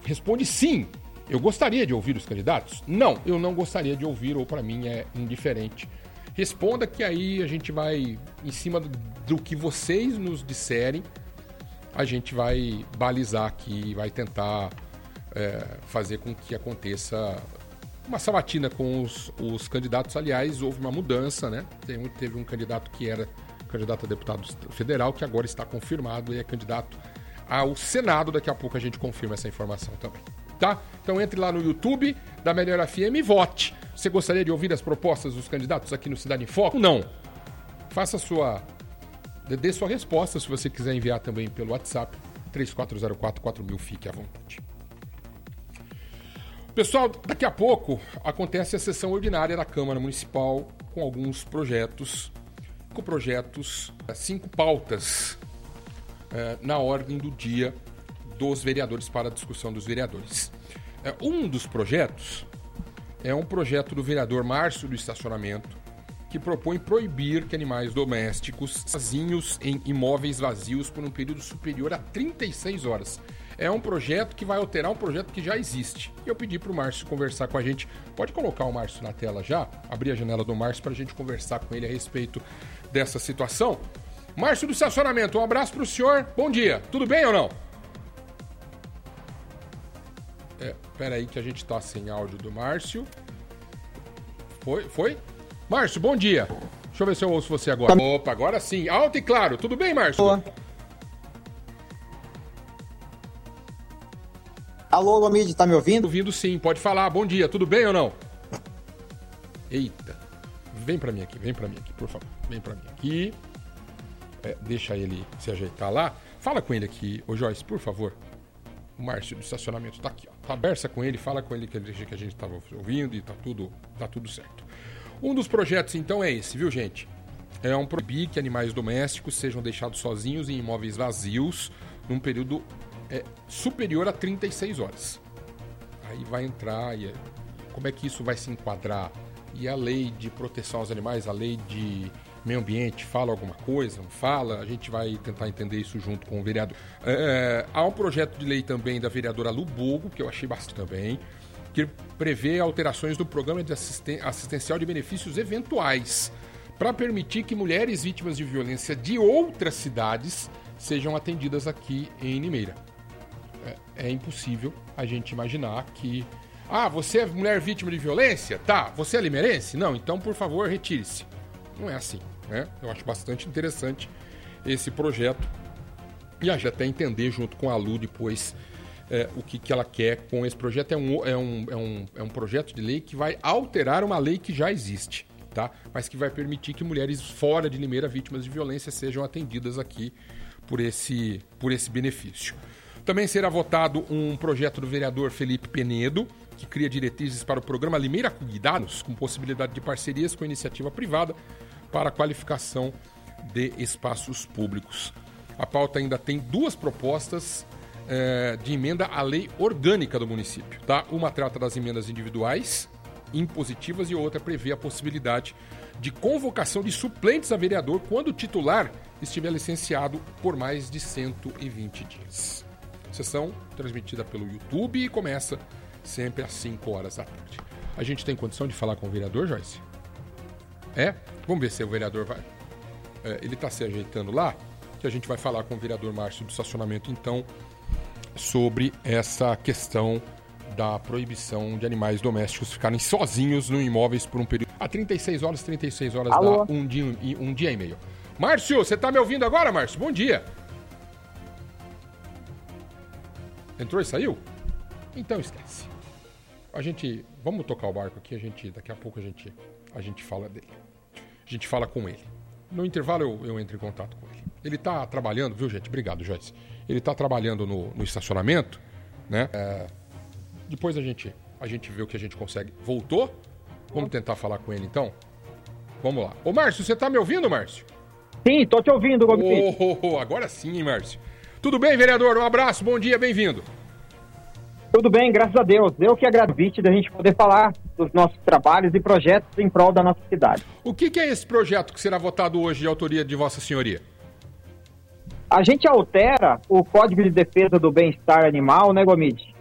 responde sim. Eu gostaria de ouvir os candidatos? Não, eu não gostaria de ouvir, ou para mim é indiferente. Responda que aí a gente vai, em cima do que vocês nos disserem, a gente vai balizar aqui e vai tentar fazer com que aconteça uma sabatina com os candidatos. Aliás, houve uma mudança, né? Teve um candidato que era candidato a deputado federal, que agora está confirmado e é candidato ao Senado. Daqui a pouco a gente confirma essa informação também, tá? Então entre lá no YouTube da Melhor FM e vote. Você gostaria de ouvir as propostas dos candidatos aqui no Cidade em Foco? Não. Faça dê sua resposta, se você quiser enviar também pelo WhatsApp, 3404-4000, fique à vontade. Pessoal, daqui a pouco acontece a sessão ordinária da Câmara Municipal com alguns projetos, 5 pautas na ordem do dia dos vereadores para a discussão dos vereadores. Um dos projetos é um projeto do vereador Márcio do Estacionamento, que propõe proibir que animais domésticos sozinhos em imóveis vazios por um período superior a 36 horas. É um projeto que vai alterar um projeto que já existe. E eu pedi para o Márcio conversar com a gente. Pode colocar o Márcio na tela já? Abrir a janela do Márcio para a gente conversar com ele a respeito dessa situação. Márcio do Estacionamento, um abraço para o senhor. Bom dia. Tudo bem ou não? Espera aí que a gente está sem áudio do Márcio. Foi? Márcio, bom dia. Deixa eu ver se eu ouço você agora. Opa, agora sim. Alto e claro. Tudo bem, Márcio? Olá. Alô, Lomide, tá me ouvindo? Ouvindo sim, pode falar. Bom dia, tudo bem ou não? Eita. Vem pra mim aqui, por favor. Vem pra mim aqui. Deixa ele se ajeitar lá. Fala com ele aqui, ô Joyce, por favor. O Márcio do Estacionamento tá aqui, ó. Conversa com ele, fala com ele que a gente tava ouvindo e tá tudo certo. Um dos projetos, então, é esse, viu, gente? É um proibir que animais domésticos sejam deixados sozinhos em imóveis vazios num período superior a 36 horas. Aí vai entrar, como é que isso vai se enquadrar? E a lei de proteção aos animais, a lei de meio ambiente, fala alguma coisa? Não fala? A gente vai tentar entender isso junto com o vereador. Há um projeto de lei também da vereadora Lu Bogo, que eu achei bastante também, que prevê alterações do programa de assistencial de benefícios eventuais para permitir que mulheres vítimas de violência de outras cidades sejam atendidas aqui em Limeira. É impossível a gente imaginar que... você é mulher vítima de violência? Tá. Você é limeirense? Não. Então, por favor, retire-se. Não é assim, né? Eu acho bastante interessante esse projeto e a gente até entender junto com a Lu depois o que ela quer com esse projeto. É um projeto de lei que vai alterar uma lei que já existe, tá? Mas que vai permitir que mulheres fora de Limeira vítimas de violência sejam atendidas aqui por esse benefício. Também será votado um projeto do vereador Felipe Penedo, que cria diretrizes para o programa Limeira Cuidados, com possibilidade de parcerias com iniciativa privada para a qualificação de espaços públicos. A pauta ainda tem 2 propostas de emenda à lei orgânica do município, tá? Uma trata das emendas individuais, impositivas, e outra prevê a possibilidade de convocação de suplentes a vereador quando o titular estiver licenciado por mais de 120 dias. Sessão transmitida pelo YouTube e começa sempre às 5 horas da tarde. A gente tem condição de falar com o vereador, Joyce? Vamos ver se o vereador vai... ele está se ajeitando lá, que a gente vai falar com o vereador Márcio do Estacionamento, então, sobre essa questão da proibição de animais domésticos ficarem sozinhos no imóveis por um período... A 36 horas Alô? dá um dia e meio. Márcio, você está me ouvindo agora, Márcio? Bom dia. Entrou e saiu? Então esquece. Vamos tocar o barco aqui, daqui a pouco a gente fala dele. A gente fala com ele. No intervalo eu entro em contato com ele. Ele tá trabalhando, viu, gente? Obrigado, Joyce. Ele tá trabalhando no estacionamento, né? Depois a gente vê o que a gente consegue. Voltou? Vamos tentar falar com ele então? Vamos lá. Ô, Márcio, você tá me ouvindo, Márcio? Sim, tô te ouvindo, Gomes. Agora sim, hein, Márcio. Tudo bem, vereador? Um abraço, bom dia, bem-vindo. Tudo bem, graças a Deus. Eu que agradeço da gente poder falar dos nossos trabalhos e projetos em prol da nossa cidade. O que é esse projeto que será votado hoje de autoria de Vossa Senhoria? A gente altera o Código de Defesa do Bem-Estar Animal, né, Gomide?